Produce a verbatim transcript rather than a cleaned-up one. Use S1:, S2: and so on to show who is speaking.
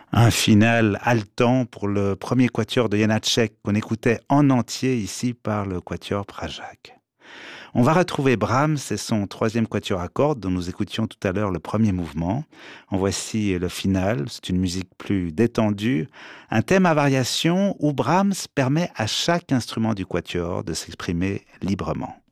S1: Un final haletant pour le premier quatuor de Janáček qu'on écoutait en entier ici par le quatuor Pražák. On va retrouver Brahms et son troisième quatuor à cordes dont nous écoutions tout à l'heure le premier mouvement. En voici le final, c'est une musique plus détendue, un thème à variation où Brahms permet à chaque instrument du quatuor de s'exprimer librement.